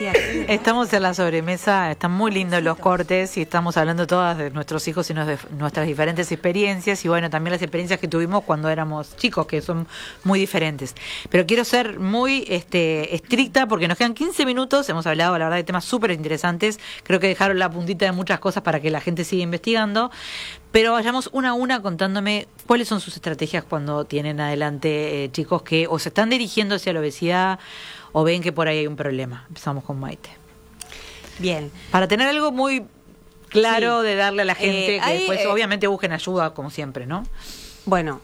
gracias. Estamos en la sobremesa, están muy lindos los cortes y estamos hablando todas de nuestros hijos y de nuestras diferentes experiencias y bueno, también las experiencias que tuvimos cuando éramos chicos, que son muy diferentes. Pero quiero ser muy estricta porque nos quedan 15 minutos, hemos hablado la verdad de temas súper interesantes, creo que dejaron la puntita de muchas cosas para que la gente siga investigando, pero vayamos una a una contándome cuáles son sus estrategias cuando tienen adelante chicos que o se están dirigiendo hacia la obesidad o ven que por ahí hay un problema. Empezamos con Maite. Bien. Para tener algo muy claro de darle a la gente, que después obviamente busquen ayuda, como siempre, ¿no? Bueno,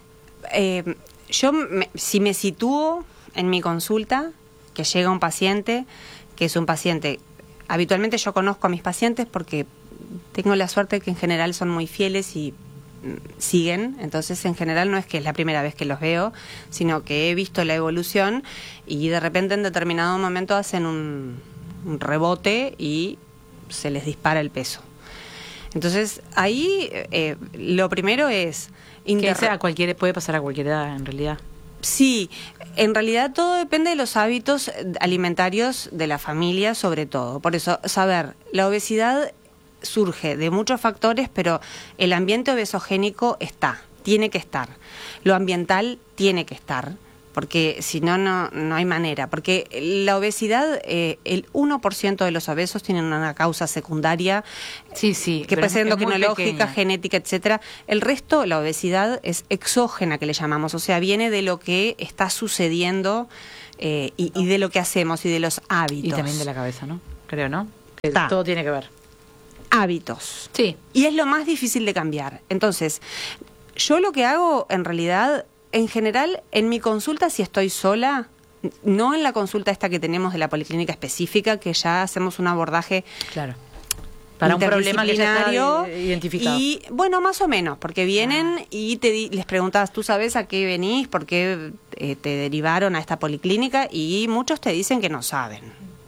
si me sitúo en mi consulta, que llega un paciente, que es un paciente, habitualmente yo conozco a mis pacientes porque tengo la suerte que en general son muy fieles y siguen, entonces en general no es que es la primera vez que los veo, sino que he visto la evolución y de repente en determinado momento hacen un rebote y se les dispara el peso. Entonces ahí lo primero es... Que sea puede pasar a cualquier edad en realidad. Sí, en realidad todo depende de los hábitos alimentarios de la familia sobre todo. Por eso, saber, la obesidad surge de muchos factores, pero el ambiente obesogénico tiene que estar. Lo ambiental tiene que estar, porque si no, no hay manera. Porque la obesidad, el 1% de los obesos tienen una causa secundaria, que puede ser endocrinológica, genética, etcétera. El resto, la obesidad es exógena, que le llamamos, o sea, viene de lo que está sucediendo y de lo que hacemos y de los hábitos. Y también de la cabeza, ¿no? Creo, ¿no? Que todo tiene que ver. Hábitos. Sí. Y es lo más difícil de cambiar. Entonces, yo lo que hago en realidad, en general, en mi consulta, si estoy sola, no en la consulta esta que tenemos de la policlínica específica, que ya hacemos un abordaje para un problema que ya está identificado. Y bueno, más o menos, porque vienen y les preguntas, ¿tú sabes a qué venís? ¿Por qué te derivaron a esta policlínica? Y muchos te dicen que no saben.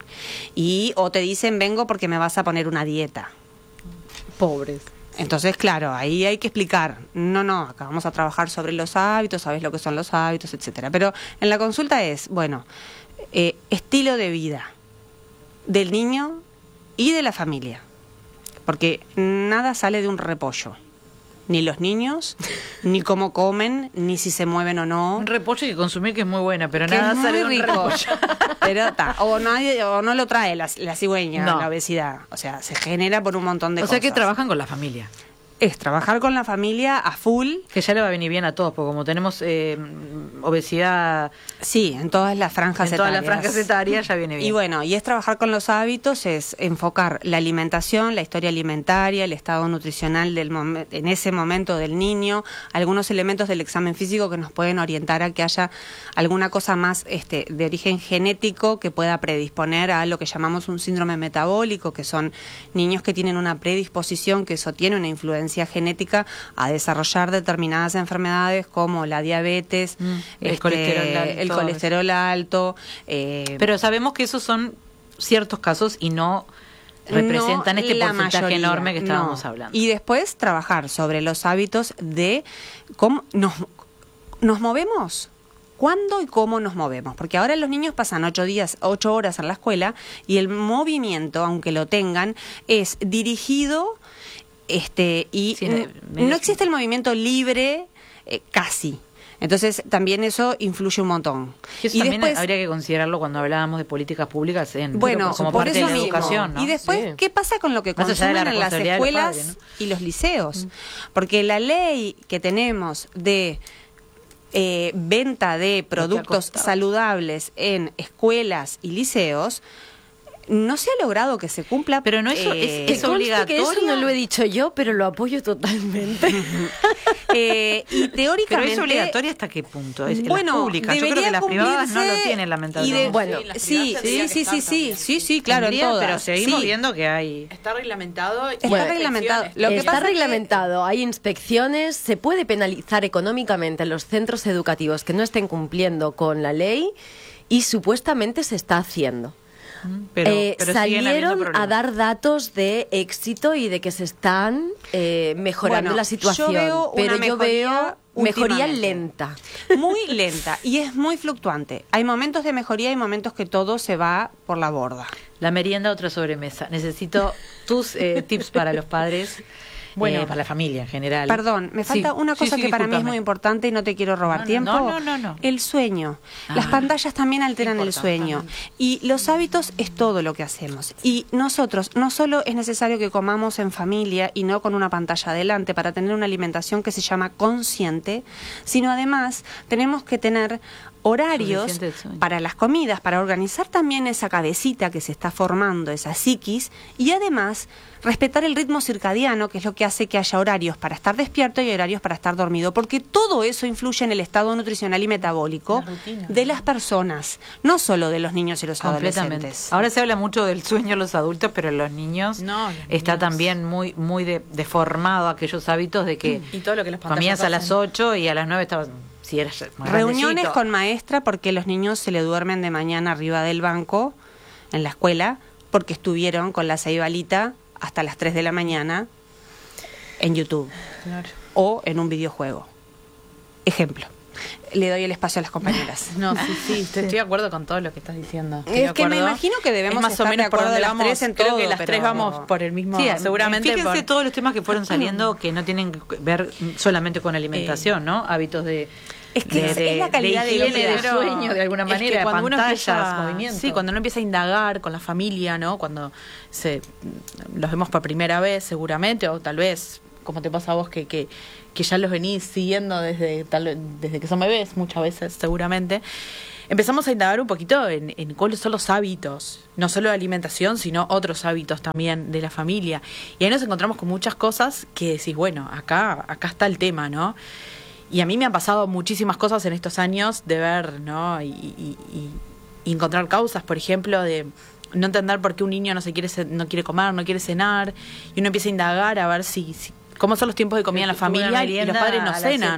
O te dicen, vengo porque me vas a poner una dieta. Pobres. Entonces, claro, ahí hay que explicar. No, acá vamos a trabajar sobre los hábitos, sabes lo que son los hábitos, etcétera. Pero en la consulta es, bueno, estilo de vida del niño y de la familia. Porque nada sale de un repollo. Ni los niños, ni cómo comen, ni si se mueven o no. Un repollo hay que consumir que es muy buena, pero nada sale de un repollo. Pero o no lo trae la cigüeña, la obesidad. O sea, se genera por un montón de cosas. O sea que trabajan con la familia. Es trabajar con la familia a full. Que ya le va a venir bien a todos, porque como tenemos obesidad... Sí, en todas las franjas etarias. En todas las franjas etarias ya viene bien. Y bueno, y es trabajar con los hábitos, es enfocar la alimentación, la historia alimentaria, el estado nutricional en ese momento del niño, algunos elementos del examen físico que nos pueden orientar a que haya alguna cosa más de origen genético que pueda predisponer a lo que llamamos un síndrome metabólico, que son niños que tienen una predisposición, que eso tiene una influencia genética a desarrollar determinadas enfermedades como la diabetes, el colesterol alto. Pero sabemos que esos son ciertos casos y no representan este porcentaje enorme que estábamos hablando. Y después trabajar sobre los hábitos de cómo nos movemos. ¿Cuándo y cómo nos movemos? Porque ahora los niños pasan 8 horas en la escuela y el movimiento, aunque lo tengan, es dirigido no existe el movimiento libre casi. Entonces también eso influye un montón. Y eso también habría que considerarlo cuando hablábamos de políticas públicas como por parte eso de la educación, ¿no? Y después, ¿qué pasa con lo que consumen en las escuelas y los liceos? Porque la ley que tenemos de venta de productos saludables en escuelas y liceos no se ha logrado que se cumpla. Pero no es obligatorio. Que eso no lo he dicho yo, pero lo apoyo totalmente. Y teóricamente... Pero es obligatoria ¿hasta qué punto? Es las públicas. Yo creo que las privadas no lo tienen, lamentablemente. Sí, claro, en todas. Pero seguimos viendo que hay... Está reglamentado. Está reglamentado. Hay inspecciones. Se puede penalizar económicamente a los centros educativos que no estén cumpliendo con la ley y supuestamente se está haciendo. Pero salieron a dar datos de éxito y de que se están mejorando la situación. Yo veo mejoría lenta. Muy lenta y es muy fluctuante. Hay momentos de mejoría y momentos que todo se va por la borda. La merienda, otra sobremesa. Necesito tus tips para los padres. Bueno, para la familia en general. Perdón, me falta una cosa que para mí es muy importante y no te quiero robar tiempo. No. El sueño. Las pantallas también alteran el sueño. Y los hábitos es todo lo que hacemos. Y nosotros, no solo es necesario que comamos en familia y no con una pantalla adelante para tener una alimentación que se llama consciente, sino además tenemos que tener horarios para las comidas, para organizar también esa cabecita que se está formando, esa psiquis, y además respetar el ritmo circadiano, que es lo que hace que haya horarios para estar despierto y horarios para estar dormido, porque todo eso influye en el estado nutricional y metabólico de las personas, no solo de los niños y los adolescentes. Ahora se habla mucho del sueño de los adultos, pero en los niños está también muy deformado aquellos hábitos de que y todo lo que las comías a las 8 y a las 9 estabas... Si eras reuniones con maestra porque los niños se le duermen de mañana arriba del banco en la escuela porque estuvieron con la ceibalita hasta las 3 de la mañana en YouTube o en un videojuego. Ejemplo. Le doy el espacio a las compañeras. No, sí, estoy de acuerdo con todo lo que estás diciendo. Es que me imagino que debemos más estar o menos de acuerdo por donde las vamos, tres en creo todo, que las tres vamos por el mismo, seguramente. Fíjense todos los temas que fueron saliendo que no tienen que ver solamente con alimentación, ¿no? Hábitos de... Es que es la calidad de higiene, de sueño, de alguna manera, cuando pantallas, movimientos. Sí, cuando uno empieza a indagar con la familia, ¿no? Cuando los vemos por primera vez, seguramente, o tal vez, como te pasa a vos, que ya los venís siguiendo desde que son bebés, muchas veces, seguramente. Empezamos a indagar un poquito en cuáles son los hábitos, no solo de alimentación, sino otros hábitos también de la familia. Y ahí nos encontramos con muchas cosas que decís, bueno, acá está el tema, ¿no? Y a mí me han pasado muchísimas cosas en estos años de ver, ¿no? Y encontrar causas, por ejemplo, de no entender por qué un niño no quiere comer, no quiere cenar, y uno empieza a indagar a ver si cómo son los tiempos de comida en la familia y los padres no cenan.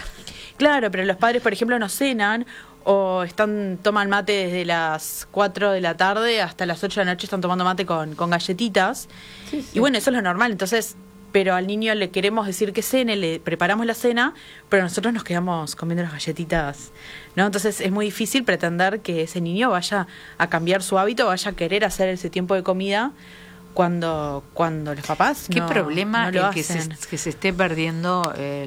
Claro, pero los padres, por ejemplo, no cenan o toman mate desde las 4 de la tarde hasta las 8 de la noche, están tomando mate con galletitas. Sí. Y bueno, eso es lo normal. Entonces, pero al niño le queremos decir que cene, le preparamos la cena, pero nosotros nos quedamos comiendo las galletitas, ¿no? Entonces es muy difícil pretender que ese niño vaya a cambiar su hábito, vaya a querer hacer ese tiempo de comida cuando los papás ¿Qué no, problema no lo que se esté perdiendo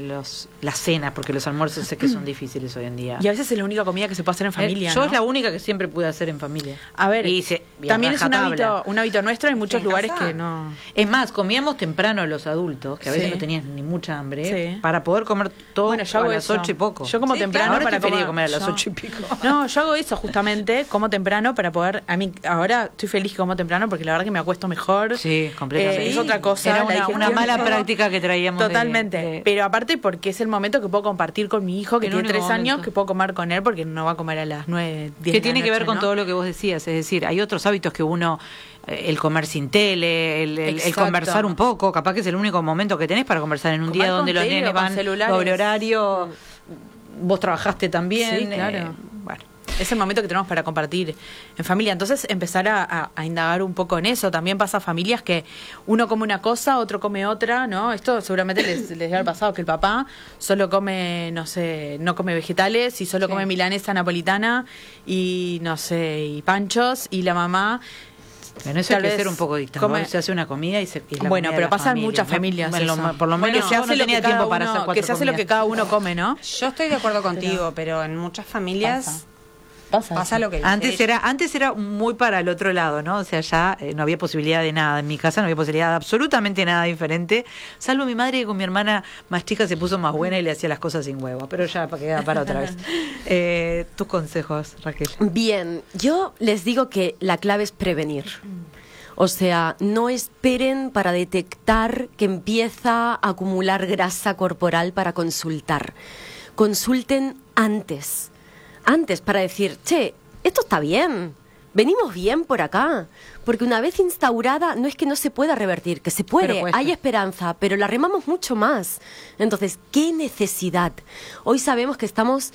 las cenas? Porque los almuerzos sé que son difíciles hoy en día. Y a veces es la única comida que se puede hacer en familia, Yo ¿no? es la única que siempre pude hacer en familia. A ver, también es un hábito nuestro, hay muchos lugares que no... Es más, comíamos temprano los adultos, que a veces no tenían ni mucha hambre, para poder comer todo a las 8 y poco. Yo como temprano ahora para comer a las 8 y pico. No, yo hago eso justamente, como temprano para poder... A mí ahora estoy feliz que como temprano porque la verdad que me acuesto mejor. Sí, completamente. Es otra cosa. Era una mala práctica que traíamos. Totalmente. Pero aparte porque es el momento que puedo compartir con mi hijo, que tiene 3 años, que puedo comer con él porque no va a comer a las 9, 10 que tiene que ver con todo lo que vos decías. Es decir, hay otros hábitos que uno... el comer sin tele, el conversar un poco, capaz que es el único momento que tenés para conversar en un día donde los nenes van doble horario, vos trabajaste también. Sí, claro. Bueno. Es el momento que tenemos para compartir en familia. Entonces empezar a indagar un poco en eso. También pasa a familias que uno come una cosa, otro come otra, ¿no? Esto seguramente les debe haber pasado, que el papá solo come, no sé, no come vegetales y solo come milanesa napolitana y, no sé, y panchos, y la mamá... Bueno, eso hay que ser un poco dictador. Se hace una comida y es la bueno, pero pasa en muchas familias. Por lo menos se hace no tenía tiempo para hacer 4 que se hace lo que cada uno come, ¿no? Yo estoy de acuerdo contigo, pero en muchas familias... Pasa lo que dice. Antes era muy para el otro lado, ¿no? O sea, ya no había posibilidad de nada. En mi casa no había posibilidad de absolutamente nada diferente, salvo mi madre, que con mi hermana más chica se puso más buena y le hacía las cosas sin huevo. Pero ya queda para otra vez. Tus consejos, Raquel. Bien, yo les digo que la clave es prevenir. O sea, no esperen para detectar que empieza a acumular grasa corporal para consultar. Consulten antes para decir, che, esto está bien, venimos bien por acá, porque una vez instaurada no es que no se pueda revertir, que se puede, hay esperanza, pero la remamos mucho más. Entonces, ¿qué necesidad? Hoy sabemos que estamos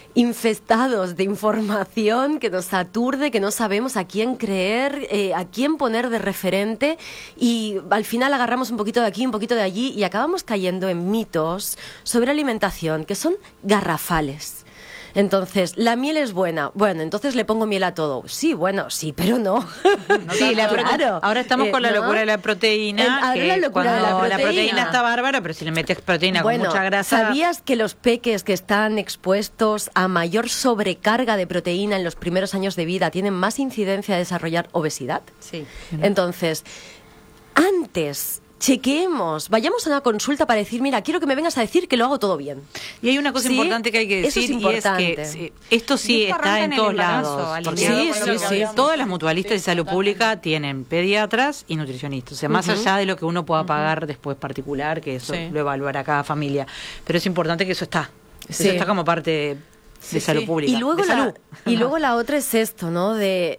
infestados de información que nos aturde, que no sabemos a quién creer, a quién poner de referente, y al final agarramos un poquito de aquí, un poquito de allí y acabamos cayendo en mitos sobre alimentación que son garrafales. Entonces, la miel es buena. Bueno, entonces le pongo miel a todo. Sí, bueno, sí, pero no. Sí, claro. Ahora estamos con la locura de la proteína. Ahora la locura de la proteína. La proteína está bárbara, pero si le metes proteína con mucha grasa... ¿Sabías que los peques que están expuestos a mayor sobrecarga de proteína en los primeros años de vida tienen más incidencia de desarrollar obesidad? Sí. Entonces, antes... chequeemos, vayamos a una consulta para decir, mira, quiero que me vengas a decir que lo hago todo bien. Y hay una cosa importante que hay que decir, eso es importante. y es que esto sí está en todos lados. Porque Sí. todas las mutualistas de salud pública tienen pediatras y nutricionistas. O sea, más allá de lo que uno pueda pagar después particular, que eso lo evaluará cada familia. Pero es importante que eso está. Eso está como parte de salud pública. Y luego la otra es esto, ¿no? De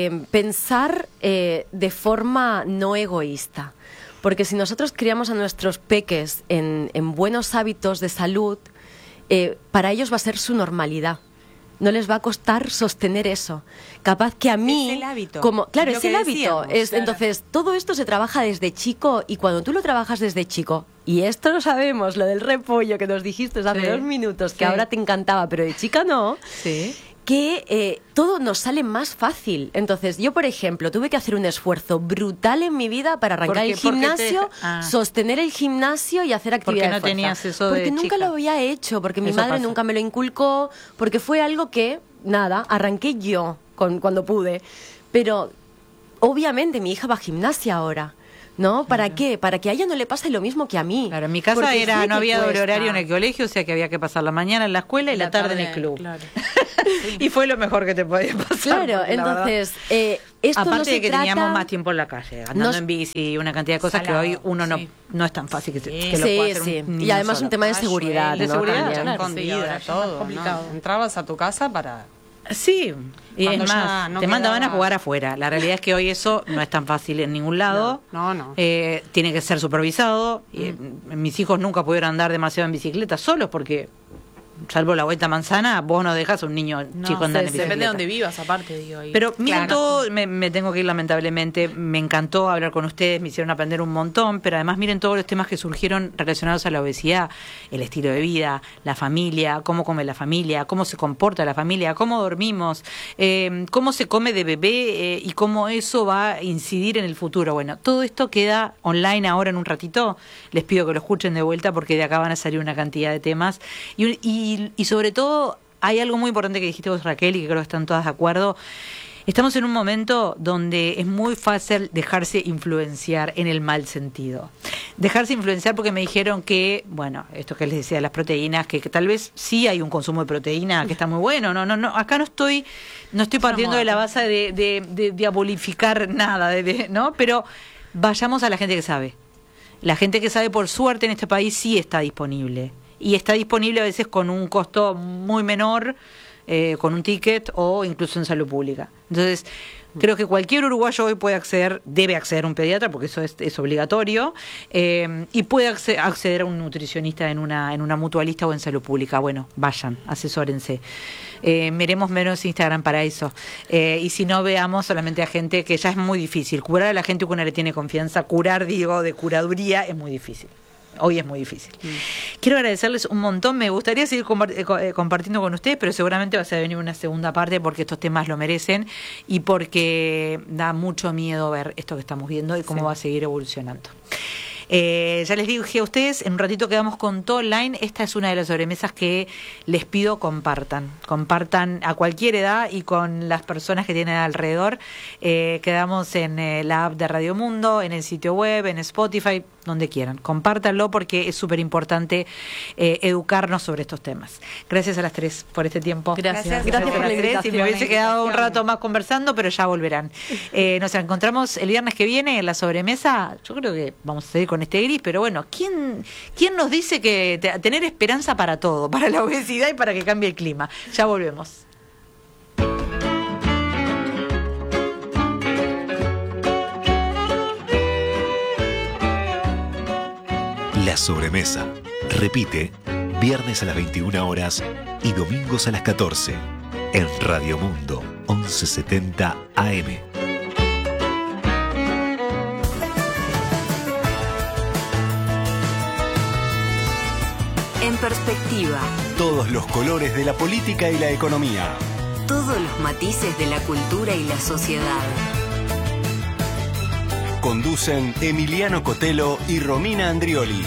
pensar de forma no egoísta. Porque si nosotros criamos a nuestros peques en buenos hábitos de salud, para ellos va a ser su normalidad. No les va a costar sostener eso. Capaz que a mí... Es el hábito. Claro, es es el hábito. Claro. Entonces, todo esto se trabaja desde chico, y cuando tú lo trabajas desde chico, y esto lo sabemos, lo del repollo que nos dijiste hace 2 minutos, que ahora te encantaba, pero de chica no... Sí. que todo nos sale más fácil. Entonces, yo, por ejemplo, tuve que hacer un esfuerzo brutal en mi vida para arrancar el gimnasio, sostener el gimnasio y hacer actividad de fuerza. ¿Por qué no tenías eso porque de nunca chica? lo había hecho, porque mi Eso madre pasa. nunca me lo inculcó, porque fue algo que, nada, arranqué yo cuando pude. Pero, obviamente, mi hija va a gimnasia ahora. ¿No? ¿Para qué? Para que a ella no le pase lo mismo que a mí. Claro, en mi casa Porque sé no que había doble cuesta. horario en el colegio, o sea que había que pasar la mañana en la escuela y la tarde en el club. Claro. Y fue lo mejor que te podía pasar. Claro, porque la verdad, entonces, esto aparte no se de que trata... teníamos más tiempo en la calle, andando en bici y una cantidad de cosas que hoy uno no es tan fácil que lo pueda hacer un niño Y además solo. un tema de seguridad, De ¿no? seguridad, También. escondida, sí, ahora ya es todo. más complicado. ¿no? Entrabas a tu casa para... Sí, y Cuando es ya más, no te mandaban a quedaba- jugar afuera. La realidad es que hoy eso no es tan fácil en ningún lado. No. Tiene que ser supervisado. Mis hijos nunca pudieron andar demasiado en bicicleta solos porque, salvo la vuelta a manzana, vos no dejas a un niño chico andar en bicicleta. Depende de dónde vivas, aparte, digo. Ahí. Pero miren Claro. todo, me tengo que ir lamentablemente, me encantó hablar con ustedes, me hicieron aprender un montón, pero además miren todos los temas que surgieron relacionados a la obesidad, el estilo de vida, la familia, cómo come la familia, cómo se comporta la familia, cómo dormimos, cómo se come de bebé y cómo eso va a incidir en el futuro. Bueno, todo esto queda online ahora en un ratito, les pido que lo escuchen de vuelta porque de acá van a salir una cantidad de temas y sobre todo hay algo muy importante que dijiste vos, Raquel, y que creo que están todas de acuerdo. Estamos en un momento donde es muy fácil dejarse influenciar en el mal sentido. Dejarse influenciar porque me dijeron que, bueno, esto que les decía, las proteínas, que tal vez sí hay un consumo de proteína que está muy bueno. No, acá no estoy partiendo de la base de diabolificar nada, ¿no? Pero vayamos a la gente que sabe. La gente que sabe, por suerte, en este país sí está disponible. Y está disponible a veces con un costo muy menor, con un ticket o incluso en salud pública. Entonces, creo que cualquier uruguayo hoy debe acceder a un pediatra, porque eso es obligatorio, y puede acceder a un nutricionista en una mutualista o en salud pública. Bueno, vayan, asesórense. Miremos menos Instagram para eso. Y si no, veamos solamente a gente que ya es muy difícil. Curar a la gente que uno le tiene confianza, de curaduría, es muy difícil. Hoy es muy difícil. Quiero agradecerles un montón. Me gustaría seguir compartiendo con ustedes, pero seguramente va a venir una segunda parte porque estos temas lo merecen y porque da mucho miedo ver esto que estamos viendo y cómo va a seguir evolucionando. Ya les dije a ustedes, en un ratito quedamos con todo online. Esta es una de las sobremesas que les pido compartan a cualquier edad y con las personas que tienen alrededor. Quedamos en la app de Radio Mundo, en el sitio web, en Spotify, donde quieran. Compártanlo porque es súper importante educarnos sobre estos temas. Gracias a las tres por este tiempo. Gracias por la a las tres. invitación. Y me hubiese quedado un rato más conversando, pero ya volverán. Nos encontramos el viernes que viene en la sobremesa. Yo creo que vamos a seguir con este gris, pero bueno, ¿quién nos dice que tener esperanza para todo, para la obesidad y para que cambie el clima? Ya volvemos. La sobremesa. Repite, viernes a las 21 horas y domingos a las 14 en Radio Mundo 1170 AM. En perspectiva. Todos los colores de la política y la economía. Todos los matices de la cultura y la sociedad. Conducen Emiliano Cotelo y Romina Andrioli.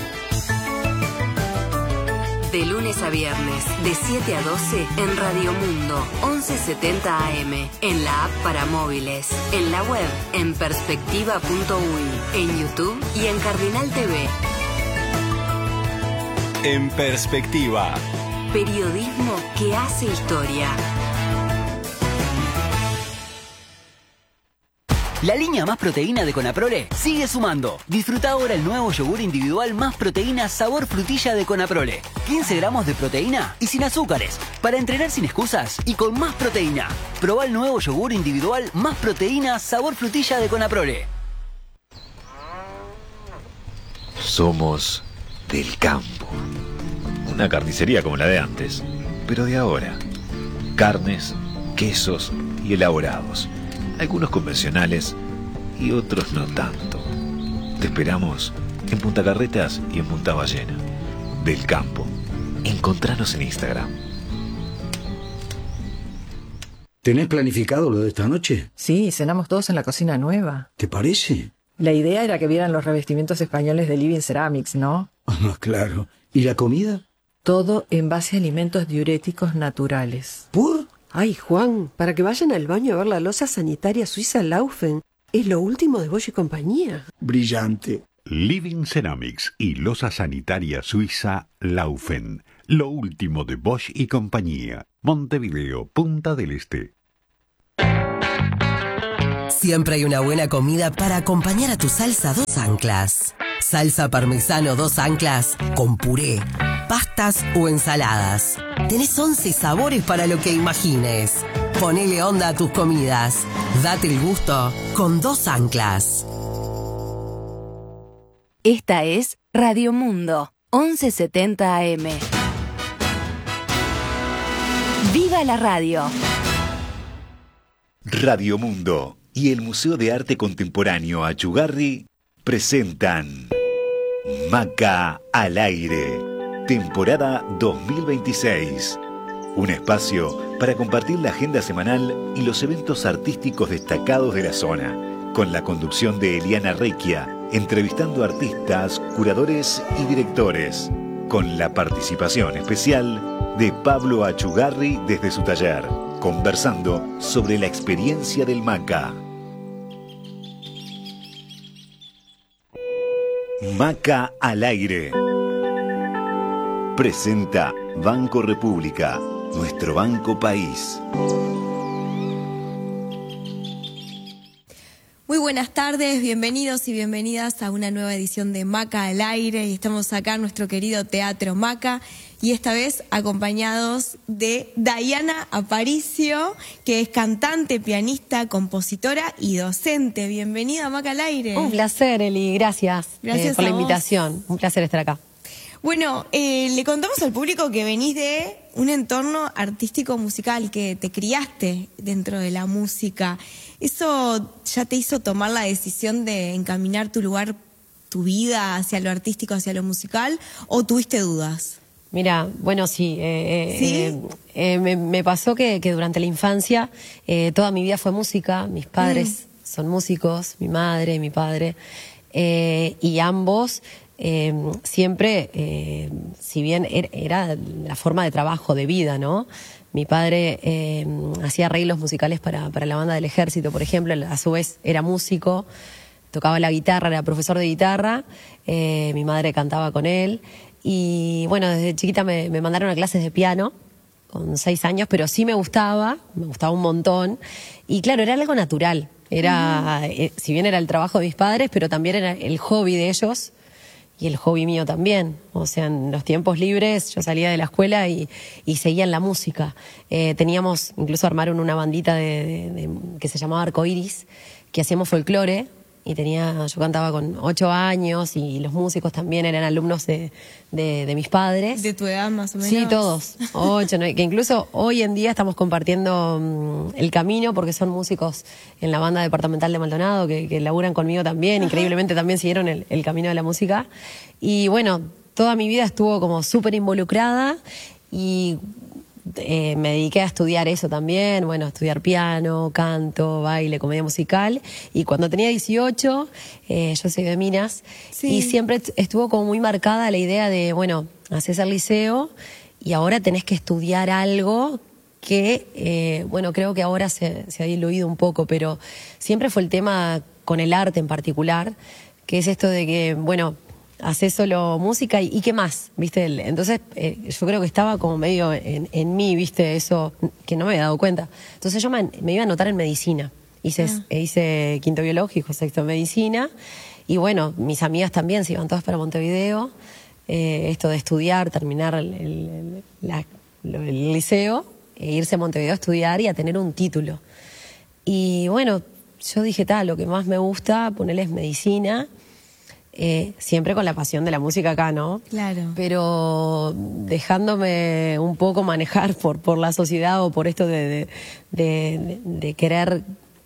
De lunes a viernes, de 7 a 12, en Radio Mundo, 1170 AM, en la app para móviles, en la web, en perspectiva.uy, en YouTube y en Cardinal TV. En perspectiva. Periodismo que hace historia. La línea Más Proteína de Conaprole sigue sumando. Disfruta ahora el nuevo yogur individual Más Proteína sabor frutilla de Conaprole. 15 gramos de proteína y sin azúcares. Para entrenar sin excusas y con más proteína. Probá el nuevo yogur individual Más Proteína sabor frutilla de Conaprole. Somos del campo. Una carnicería como la de antes, pero de ahora. Carnes, quesos y elaborados. Algunos convencionales y otros no tanto. Te esperamos en Punta Carretas y en Punta Ballena. Del campo. Encontranos en Instagram. ¿Tenés planificado lo de esta noche? Sí, cenamos todos en la cocina nueva. ¿Te parece? La idea era que vieran los revestimientos españoles de Living Ceramics, ¿no? Ah, claro. ¿Y la comida? Todo en base a alimentos diuréticos naturales. ¿Por? Ay, Juan, para que vayan al baño a ver la loza sanitaria suiza Laufen. Es lo último de Bosch y compañía. Brillante. Living Ceramics y loza sanitaria suiza Laufen. Lo último de Bosch y compañía. Montevideo, Punta del Este. Siempre hay una buena comida para acompañar a tu salsa Dos Anclas. Salsa parmesano Dos Anclas con puré, pastas o ensaladas. Tenés 11 sabores para lo que imagines. Ponele onda a tus comidas. Date el gusto con Dos Anclas. Esta es Radio Mundo, 1170 AM. ¡Viva la radio! Radio Mundo y el Museo de Arte Contemporáneo Achugarri presentan Maca al Aire, temporada 2026. Un espacio para compartir la agenda semanal y los eventos artísticos destacados de la zona, con la conducción de Eliana Recchia, entrevistando artistas, curadores y directores, con la participación especial de Pablo Achugarri desde su taller, conversando sobre la experiencia del Maca. Maca al Aire. Presenta Banco República, nuestro banco país. Muy buenas tardes, bienvenidos y bienvenidas a una nueva edición de Maca al Aire. Y estamos acá en nuestro querido Teatro Maca, y esta vez acompañados de Dayana Aparicio, que es cantante, pianista, compositora y docente. Bienvenida a Maca al Aire. Un placer, Eli, gracias por la invitación. Un placer estar acá. Bueno, le contamos al público que venís de un entorno artístico musical, que te criaste dentro de la música. ¿Eso ya te hizo tomar la decisión de encaminar tu lugar, tu vida hacia lo artístico, hacia lo musical, o tuviste dudas? Mira, bueno, sí. Me pasó que durante la infancia toda mi vida fue música. Mis padres son músicos, mi madre, mi padre, y ambos siempre, si bien era la forma de trabajo, de vida, ¿no? Mi padre hacía arreglos musicales para la banda del ejército, por ejemplo. A su vez era músico, tocaba la guitarra, era profesor de guitarra. Mi madre cantaba con él. Y bueno, desde chiquita me mandaron a clases de piano con 6 años, pero sí me gustaba un montón. Y claro, era algo natural. Era, si bien era el trabajo de mis padres, pero también era el hobby de ellos. Y el hobby mío también. O sea, en los tiempos libres yo salía de la escuela y seguía en la música. Incluso armaron una bandita que se llamaba Arcoiris, que hacíamos folclore. Y yo cantaba con 8 años, y los músicos también eran alumnos de mis padres. ¿De tu edad más o menos? Sí, todos. 8, ¿no? Que incluso hoy en día estamos compartiendo el camino, porque son músicos en la banda departamental de Maldonado, que laburan conmigo también. Increíblemente también siguieron el camino de la música. Y bueno, toda mi vida estuvo como súper involucrada y me dediqué a estudiar eso también, bueno, a estudiar piano, canto, baile, comedia musical. Y cuando tenía 18, yo soy de Minas, y siempre estuvo como muy marcada la idea de, bueno, haces el liceo y ahora tenés que estudiar algo que, bueno, creo que ahora se ha diluido un poco, pero siempre fue el tema con el arte en particular, que es esto de que, bueno, haces solo música y qué más, ¿viste? Entonces yo creo que estaba como medio en mí, ¿viste? Eso que no me había dado cuenta. Entonces yo me iba a anotar en medicina. Hice quinto biológico, sexto medicina, y bueno, mis amigas también se iban todas para Montevideo. Esto de estudiar, terminar el liceo, e irse a Montevideo a estudiar y a tener un título. Y bueno, yo dije, lo que más me gusta, ponerles medicina. Siempre con la pasión de la música acá, ¿no? Claro. Pero dejándome un poco manejar por la sociedad o por esto de querer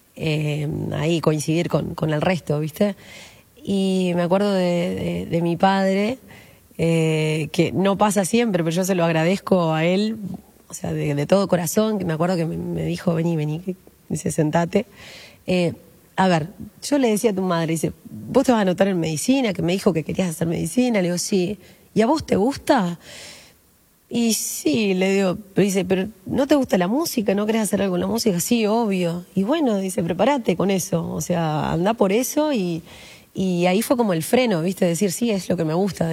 ahí coincidir con el resto, ¿viste? Y me acuerdo de mi padre, que no pasa siempre, pero yo se lo agradezco a él, o sea, de todo corazón, que me acuerdo que me dijo, vení, dice, sentate. A ver, yo le decía a tu madre, dice, ¿vos te vas a anotar en medicina? Que me dijo que querías hacer medicina. Le digo, sí. ¿Y a vos te gusta? Y sí, le digo, pero dice, ¿pero no te gusta la música? ¿No querés hacer algo en la música? Sí, obvio. Y bueno, dice, prepárate con eso. O sea, andá por eso y ahí fue como el freno, ¿viste? Decir, sí, es lo que me gusta.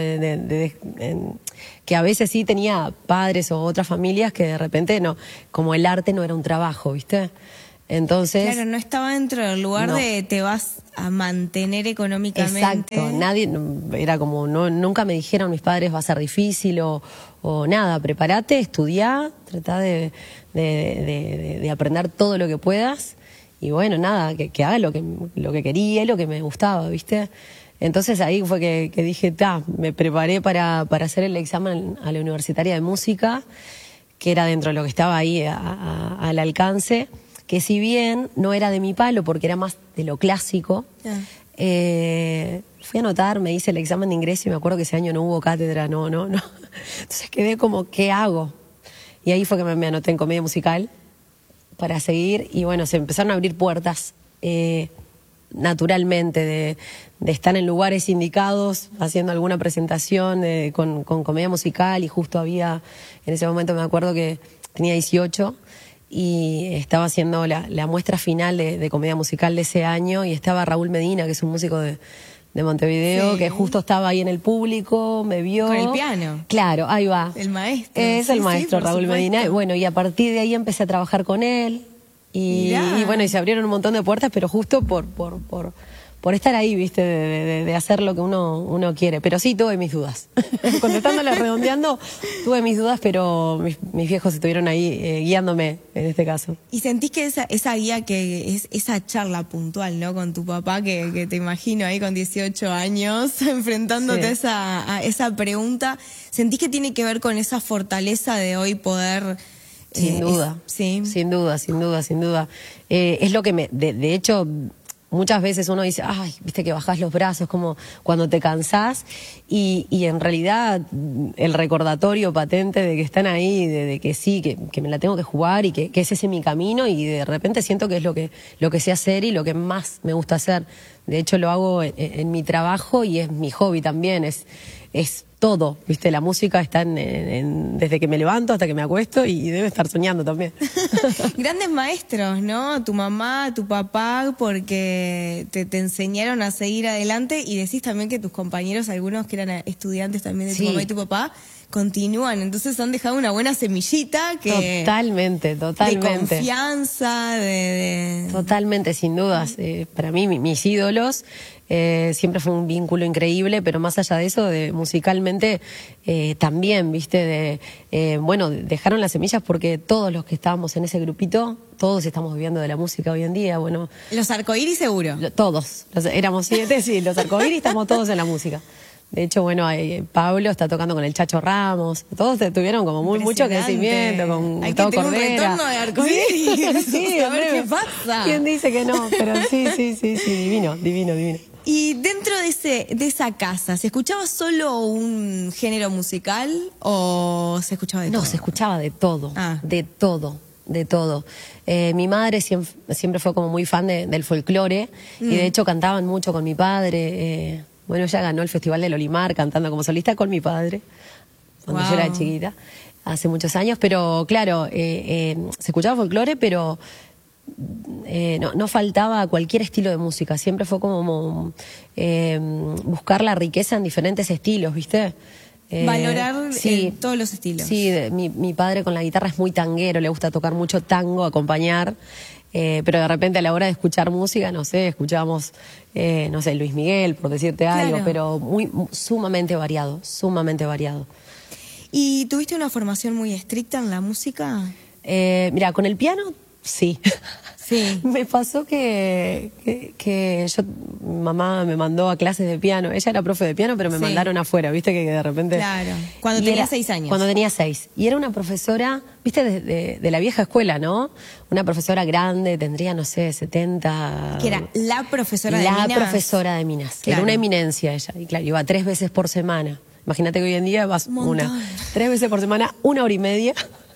Que a veces sí tenía padres o otras familias que de repente no, como el arte no era un trabajo, ¿viste? Entonces, claro, no estaba dentro del lugar de te vas a mantener económicamente. Exacto, nadie, era como, nunca me dijeron mis padres va a ser difícil o nada, prepárate, estudiá, tratá de aprender todo lo que puedas y bueno, nada, que haga lo que quería y lo que me gustaba, ¿viste? Entonces ahí fue que dije, me preparé para hacer el examen a la Universitaria de Música, que era dentro de lo que estaba ahí al alcance, que si bien no era de mi palo porque era más de lo clásico, fui a anotar, me hice el examen de ingreso y me acuerdo que ese año no hubo cátedra, no. Entonces quedé como, ¿qué hago? Y ahí fue que me anoté en comedia musical para seguir y bueno, se empezaron a abrir puertas naturalmente de estar en lugares indicados haciendo alguna presentación con comedia musical y justo había, en ese momento me acuerdo que tenía 18 y estaba haciendo la muestra final de comedia musical de ese año y estaba Raúl Medina, que es un músico de Montevideo, que justo estaba ahí en el público, me vio. Con el piano. Claro, ahí va. El maestro. Es el maestro Raúl Medina. Bueno, y a partir de ahí empecé a trabajar con él y bueno, y se abrieron un montón de puertas, pero justo por estar ahí, ¿viste? De hacer lo que uno quiere. Pero sí, tuve mis dudas. Contestándole, redondeando, tuve mis dudas, pero mis viejos estuvieron ahí guiándome en este caso. Y sentís que esa guía, que es esa charla puntual, ¿no? Con tu papá, que te imagino ahí con 18 años, enfrentándote a esa pregunta, ¿sentís que tiene que ver con esa fortaleza de hoy poder... Sin duda. Sí. Sin duda. Es lo que de hecho... Muchas veces uno dice, viste que bajás los brazos, como cuando te cansás, y en realidad el recordatorio patente de que están ahí, de que sí, que me la tengo que jugar y que es ese mi camino, y de repente siento que es lo que sé hacer y lo que más me gusta hacer. De hecho lo hago en mi trabajo y es mi hobby también, es todo, ¿viste? La música está desde que me levanto hasta que me acuesto y debe estar soñando también. Grandes maestros, ¿no? Tu mamá, tu papá, porque te enseñaron a seguir adelante, y decís también que tus compañeros, algunos que eran estudiantes también de tu mamá y tu papá, continúan. Entonces han dejado una buena semillita que... Totalmente. De confianza, Totalmente, sin dudas. Para mí, mis ídolos... siempre fue un vínculo increíble, pero más allá de eso, musicalmente también, ¿viste? Bueno, dejaron las semillas porque todos los que estábamos en ese grupito, todos estamos viviendo de la música hoy en día, bueno. ¿Los arcoíris seguro? Todos, éramos 7, sí, los arcoíris estamos todos en la música. De hecho, bueno, Pablo está tocando con el Chacho Ramos. Todos tuvieron como mucho crecimiento con todo Cordera. Hay que tener un retorno de arcoíris. Sí, a ver qué pasa. ¿Quién dice que no? Pero sí, divino. Y dentro de esa casa, ¿se escuchaba solo un género musical o se escuchaba de todo? No, se escuchaba de todo, de todo. Mi madre siempre fue como muy fan del folclore y de hecho cantaban mucho con mi padre. Bueno, ella ganó el Festival del Olimar cantando como solista con mi padre cuando yo era chiquita, hace muchos años. Pero claro, se escuchaba folclore, pero no faltaba cualquier estilo de música. Siempre fue como buscar la riqueza en diferentes estilos, ¿viste? Valorar todos los estilos. Sí, mi padre con la guitarra es muy tanguero, le gusta tocar mucho tango, acompañar, pero de repente a la hora de escuchar música, no sé, escuchábamos, no sé, Luis Miguel, por decirte algo, pero sumamente variado, sumamente variado. ¿Y tuviste una formación muy estricta en la música? Mira, con el piano, sí. Sí. Me pasó que mi mamá me mandó a clases de piano. Ella era profe de piano, pero me mandaron afuera, viste que de repente... Claro, cuando tenía 6 años. Cuando tenía 6. Y era una profesora, viste, de la vieja escuela, ¿no? Una profesora grande, tendría, no sé, 70... Que era la profesora de Minas. La profesora de Minas. Claro. Era una eminencia ella. Y claro, iba 3 veces por semana. Imagínate que hoy en día vas 3 veces por semana, 1 hora y media...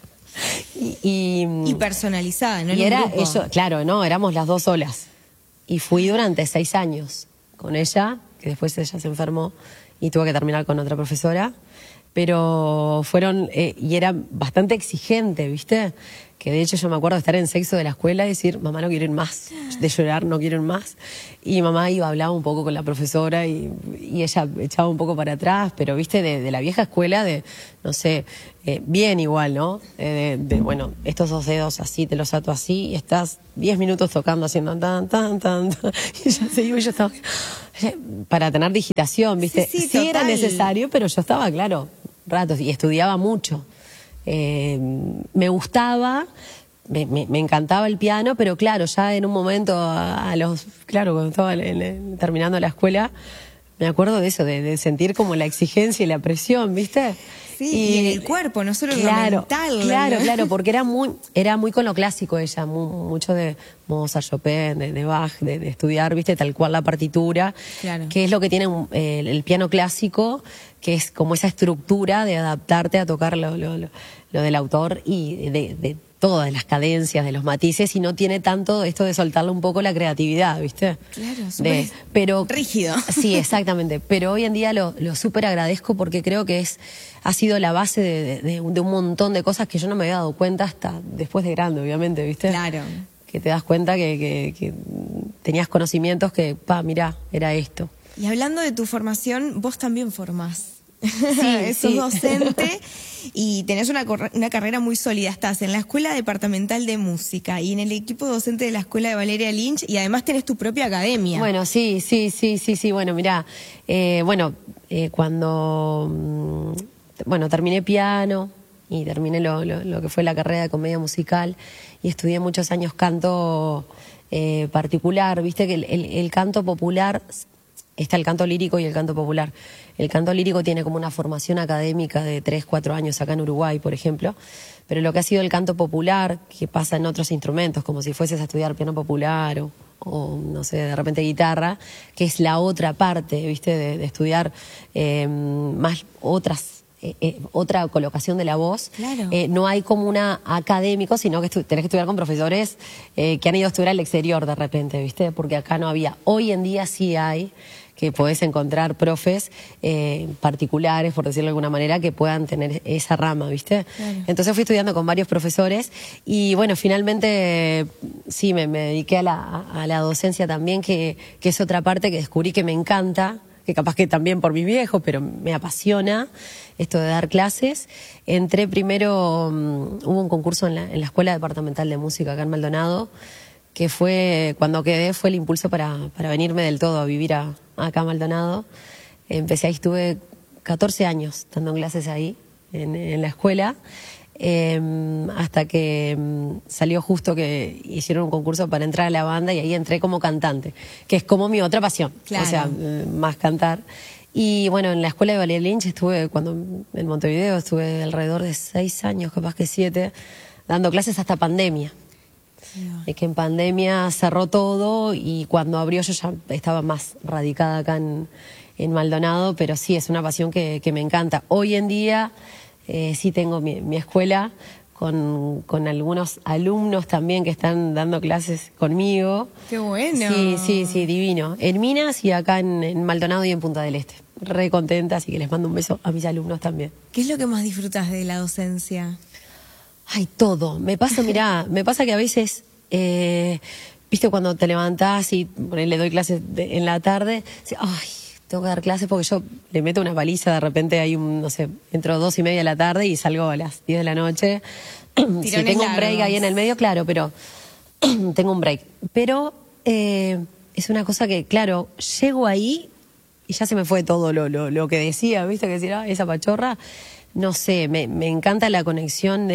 Y personalizada, ¿no? Y era eso, claro, no, éramos las 2 solas. Y fui durante 6 años con ella, que después ella se enfermó y tuve que terminar con otra profesora. Pero fueron, y era bastante exigente, ¿viste? Que de hecho yo me acuerdo de estar en sexto de la escuela y decir, mamá, no quiero ir más, de llorar, no quiero ir más. Y mamá iba, hablaba un poco con la profesora y ella echaba un poco para atrás, pero viste, de la vieja escuela, no sé, bien igual, ¿no? Bueno, estos 2 dedos así, te los ato así y estás 10 minutos tocando, haciendo tan, y ella se iba y yo estaba... Para tener digitación, viste, sí era necesario, pero yo estaba, claro, ratos y estudiaba mucho. Me gustaba, me encantaba el piano, pero claro, ya en un momento, cuando estaba terminando la escuela, me acuerdo de eso, de sentir como la exigencia y la presión, ¿viste? Sí, y en el cuerpo, no solo en lo mental. Claro, porque era muy con lo clásico ella, mucho de Mozart, Chopin, de Bach, de estudiar, viste, tal cual la partitura, que es lo que tiene el piano clásico, que es como esa estructura de adaptarte a tocar lo del autor y de todas las cadencias, de los matices, y no tiene tanto esto de soltarle un poco la creatividad, ¿viste? Claro, pero rígido. Sí, exactamente. Pero hoy en día lo súper agradezco porque creo que ha sido la base de un montón de cosas que yo no me había dado cuenta hasta después de grande, obviamente, ¿viste? Claro. Que te das cuenta que tenías conocimientos que, mirá, era esto. Y hablando de tu formación, vos también formás. Sí, sos docente y tenés una carrera muy sólida. Estás en la Escuela Departamental de Música y en el equipo docente de la Escuela de Valeria Lynch y además tenés tu propia academia. Bueno, sí. Bueno, mirá, cuando terminé piano y terminé lo que fue la carrera de comedia musical y estudié muchos años canto particular. Viste que el canto popular... Está el canto lírico y el canto popular. El canto lírico tiene como una formación académica de 3, 4 años acá en Uruguay, por ejemplo. Pero lo que ha sido el canto popular, que pasa en otros instrumentos, como si fueses a estudiar piano popular o no sé, de repente guitarra, que es la otra parte, ¿viste? De estudiar más otra colocación de la voz. Claro. No hay como una académico, sino que tenés que estudiar con profesores que han ido a estudiar al exterior de repente, ¿viste? Porque acá no había. Hoy en día sí hay, que podés encontrar profes particulares, por decirlo de alguna manera, que puedan tener esa rama, ¿viste? Claro. Entonces fui estudiando con varios profesores y bueno, finalmente sí, me dediqué a la docencia también, que es otra parte que descubrí que me encanta, que capaz que también por mi viejo, pero me apasiona esto de dar clases. Entré primero, hubo un concurso en la Escuela Departamental de Música acá en Maldonado, que fue, cuando quedé, fue el impulso para venirme del todo a vivir acá a Maldonado. Empecé ahí, estuve 14 años dando clases ahí, en la escuela, hasta que salió justo que hicieron un concurso para entrar a la banda y ahí entré como cantante, que es como mi otra pasión, claro. O sea, más cantar. Y bueno, en la escuela de Valeria Lynch estuve, en Montevideo, estuve alrededor de 6 años, capaz que 7, dando clases hasta pandemia. de que en pandemia cerró todo y cuando abrió yo ya estaba más radicada acá en Maldonado, pero sí, es una pasión que me encanta. Hoy en día sí tengo mi escuela con algunos alumnos también que están dando clases conmigo. ¡Qué bueno! Sí, divino. En Minas y acá en Maldonado y en Punta del Este. Re contenta, así que les mando un beso a mis alumnos también. ¿Qué es lo que más disfrutas de la docencia? Ay, todo. Me pasa que a veces, viste, cuando te levantás y le doy clases en la tarde, ay, tengo que dar clases porque yo le meto una paliza, de repente hay no sé, entro 2:30 de la tarde y salgo a las 10 de la noche. Si tengo un break ahí en el medio, claro, pero tengo un break. Pero es una cosa que, claro, llego ahí y ya se me fue todo lo que decía, viste, que decía, esa pachorra. No sé, me encanta la conexión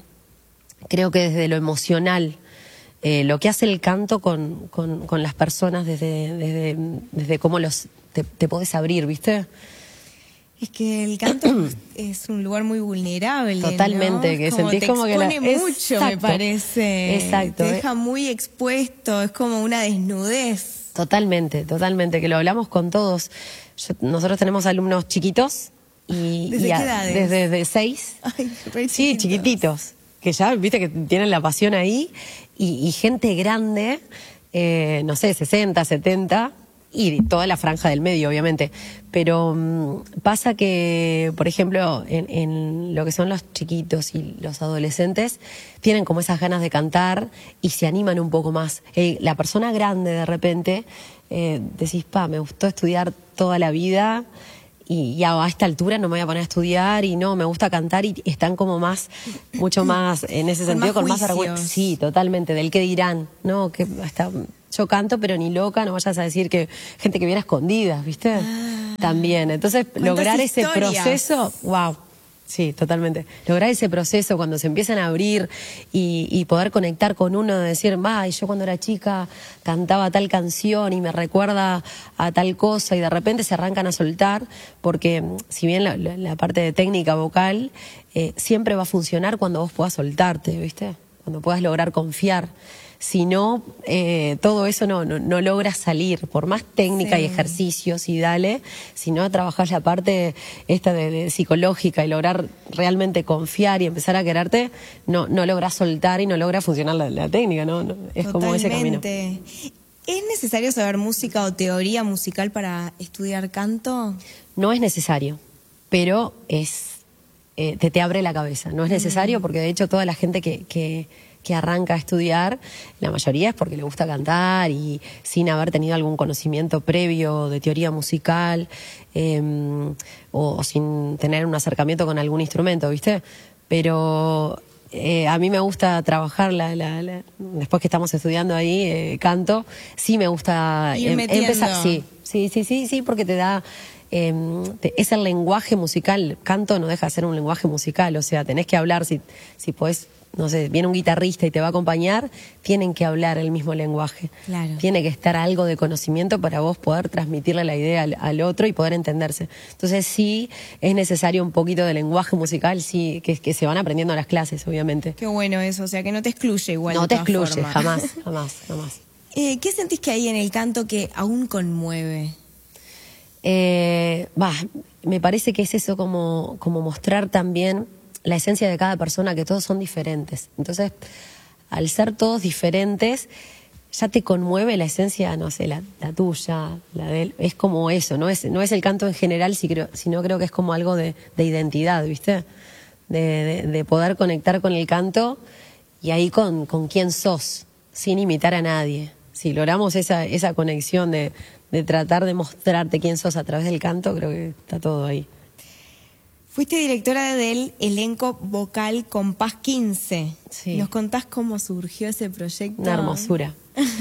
creo que desde lo emocional, lo que hace el canto con las personas desde cómo te podés abrir, ¿viste? Es que el canto es un lugar muy vulnerable, totalmente, ¿no? que sentís como que te expone mucho, exacto, me parece. Exacto. Te deja muy expuesto, es como una desnudez. Totalmente, que lo hablamos con todos. Nosotros tenemos alumnos chiquitos y ¿Desde qué edades? Desde 6. Ay, sí, chiquititos, que ya, viste, que tienen la pasión ahí, y gente grande, no sé, 60, 70, y toda la franja del medio, obviamente. Pero pasa que, por ejemplo, en lo que son los chiquitos y los adolescentes, tienen como esas ganas de cantar y se animan un poco más. La persona grande, de repente, decís, me gustó estudiar toda la vida y a esta altura no me voy a poner a estudiar y no, me gusta cantar, y están como mucho más, en ese sentido, con más vergüenza. Sí, totalmente, del qué dirán, ¿no? Que hasta yo canto, pero ni loca, no vayas a decir que gente que viene a escondidas, ¿viste? También, entonces lograr ese proceso, wow. Sí, totalmente. Lograr ese proceso cuando se empiezan a abrir y poder conectar con uno, de decir, yo cuando era chica cantaba tal canción y me recuerda a tal cosa, y de repente se arrancan a soltar, porque si bien la parte de técnica vocal siempre va a funcionar cuando vos puedas soltarte, ¿viste? Cuando puedas lograr confiar. Si no, todo eso no logra salir, por más técnica y ejercicios y dale, si no trabajás la parte esta de psicológica y lograr realmente confiar y empezar a quererte, no lográs soltar y no logra funcionar la técnica, ¿no? Es Totalmente. Como ese camino. ¿Es necesario saber música o teoría musical para estudiar canto? No es necesario, pero te abre la cabeza. No es necesario porque de hecho toda la gente que arranca a estudiar, la mayoría es porque le gusta cantar y sin haber tenido algún conocimiento previo de teoría musical, o sin tener un acercamiento con algún instrumento, ¿viste? Pero a mí me gusta trabajar después que estamos estudiando ahí canto, sí me gusta empezar, sí, porque te da es el lenguaje musical. Canto no deja de ser un lenguaje musical, o sea, tenés que hablar, si podés, no sé, viene un guitarrista y te va a acompañar, tienen que hablar el mismo lenguaje. Claro. Tiene que estar algo de conocimiento para vos poder transmitirle la idea al otro y poder entenderse. Entonces sí, es necesario un poquito de lenguaje musical, sí, que se van aprendiendo en las clases, obviamente. Qué bueno eso, o sea, que no te excluye igual. No de te todas excluye, formas. jamás. ¿Qué sentís que hay en el canto que aún conmueve? Me parece que es eso, como mostrar también la esencia de cada persona, que todos son diferentes. Entonces, al ser todos diferentes, ya te conmueve la esencia, no sé, la tuya, la de él. Es como eso, no es el canto en general, sino creo que es como algo de identidad, ¿viste? De poder conectar con el canto y ahí con quién sos, sin imitar a nadie. Si logramos esa conexión de tratar de mostrarte quién sos a través del canto, creo que está todo ahí. Fuiste directora del elenco vocal Compás 15. Sí. ¿Nos contás cómo surgió ese proyecto? Una hermosura.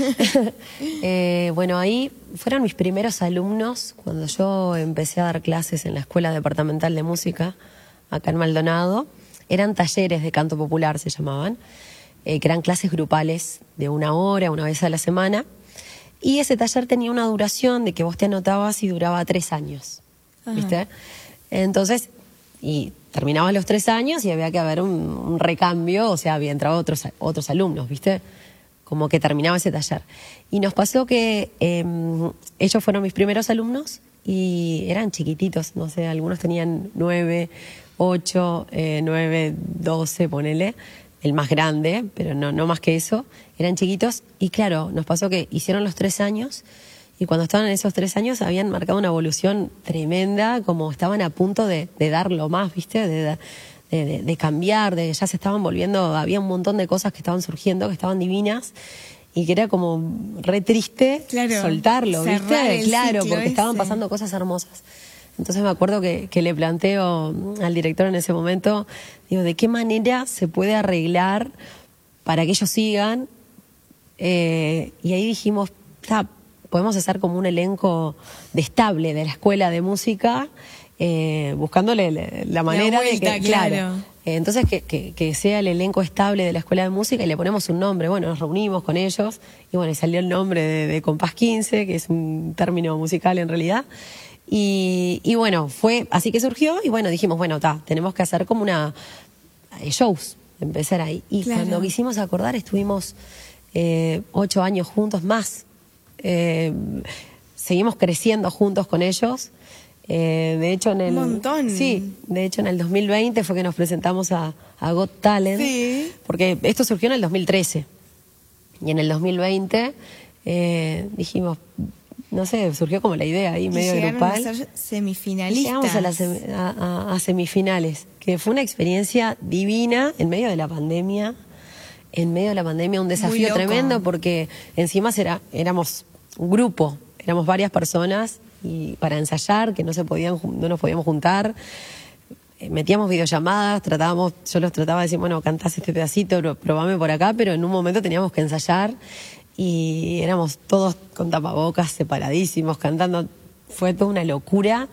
Bueno, ahí fueron mis primeros alumnos cuando yo empecé a dar clases en la Escuela Departamental de Música, acá en Maldonado. Eran talleres de canto popular, se llamaban, que eran clases grupales de 1 hora, una vez a la semana. Y ese taller tenía una duración de que vos te anotabas y duraba 3 años. ¿Viste? Entonces, y terminaban los 3 años y había que haber un recambio, o sea, había entrado otros alumnos, ¿viste? como que terminaba ese taller. Y nos pasó que ellos fueron mis primeros alumnos y eran chiquititos, no sé, algunos tenían 9, 8, 9, 12, ponele, el más grande, pero no más que eso, eran chiquitos. Y claro, nos pasó que hicieron los 3 años y cuando estaban en esos 3 años habían marcado una evolución tremenda, como estaban a punto de darlo más, ¿viste? De cambiar, ya se estaban volviendo, había un montón de cosas que estaban surgiendo, que estaban divinas, y que era como re triste soltarlo, ¿viste? Claro, porque estaban pasando cosas hermosas. Entonces me acuerdo que le planteo al director en ese momento, digo, ¿de qué manera se puede arreglar para que ellos sigan? Y ahí dijimos, podemos hacer como un elenco estable de la escuela de música, buscándole la manera vuelta, de que, claro. Entonces que sea el elenco estable de la escuela de música y le ponemos un nombre. Bueno, nos reunimos con ellos y bueno, y salió el nombre de Compás 15, que es un término musical en realidad. Y bueno, fue así que surgió y bueno, dijimos, bueno, tenemos que hacer como shows, empezar ahí. Y cuando quisimos acordar estuvimos 8 años juntos más. Seguimos creciendo juntos con ellos. De hecho en el un montón. Sí, de hecho en el 2020 fue que nos presentamos a Got Talent, porque esto surgió en el 2013 y en el 2020 dijimos, no sé, surgió como la idea ahí medio grupal. A ser semifinalistas. Llegamos a semifinales, que fue una experiencia divina en medio de la pandemia. En medio de la pandemia, un desafío tremendo, porque encima éramos un grupo, éramos varias personas y para ensayar, que no nos podíamos juntar. Metíamos videollamadas, yo los trataba de decir, bueno, cantás este pedacito, probame por acá, pero en un momento teníamos que ensayar y éramos todos con tapabocas, separadísimos, cantando. Fue toda una locura